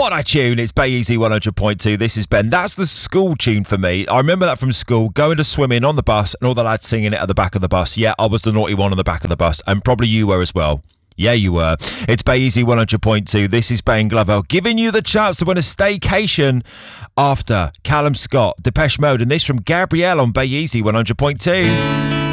What a tune. It's Bay Easy 100.2. This is Ben. That's the school tune for me. I remember that from school, going to swimming on the bus and all the lads singing it at the back of the bus. Yeah, I was the naughty one on the back of the bus, and probably you were as well. Yeah, you were. It's Bay Easy 100.2. This is Ben Glover giving you the chance to win a staycation after Callum Scott, Depeche Mode, and this from Gabrielle on Bay Easy 100.2.